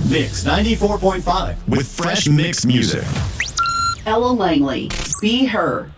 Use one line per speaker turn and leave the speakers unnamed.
Mix 94.5 with fresh mixed music.
Ella Langley, Be Her.